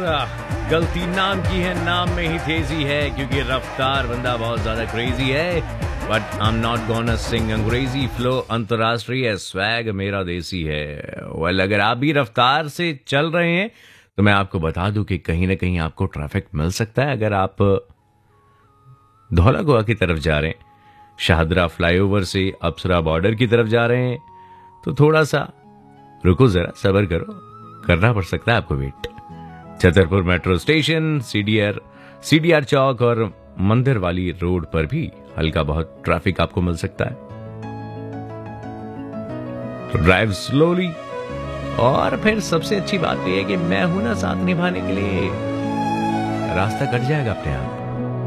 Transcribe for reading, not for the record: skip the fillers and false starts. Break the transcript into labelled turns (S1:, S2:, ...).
S1: गलती नाम की है, नाम में ही तेजी है, क्योंकि रफ्तार बंदा बहुत ज्यादा क्रेजी है। But I am not gonna सिंग अंग्रेजी, फ्लो अंतरराष्ट्रीय, स्वैग मेरा देसी है। वेल, अगर आप भी रफ्तार से चल रहे हैं तो मैं आपको बता दूं कि कहीं ना कहीं आपको ट्रैफिक मिल सकता है। अगर आप धौला गोवा की तरफ जा रहे हैं, शाहदरा फ्लाईओवर से अप्सरा बॉर्डर की तरफ जा रहे हैं, तो थोड़ा सा रुको, जरा सब्र करो, करना पड़ सकता है आपको wait. Chhatarpur metro station, CDR चौक और मंदिर वाली रोड पर भी हल्का बहुत ट्रैफिक आपको मिल सकता है। तो ड्राइव स्लोली, और फिर सबसे अच्छी बात यह है कि मैं हूं ना साथ निभाने के लिए, रास्ता कट जाएगा अपने आप।